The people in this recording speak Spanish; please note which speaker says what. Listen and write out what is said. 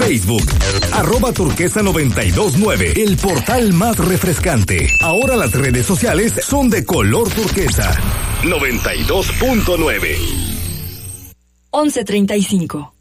Speaker 1: Facebook, @turquesa929, el portal más refrescante. Ahora las redes sociales son de color turquesa. 92.9.
Speaker 2: 11:35.